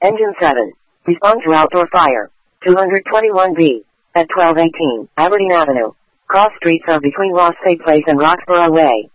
Engine 7. Respond to outdoor fire. 221B. At 1218 Aberdeen Avenue. Cross streets are between Ross State Place and Roxborough Way.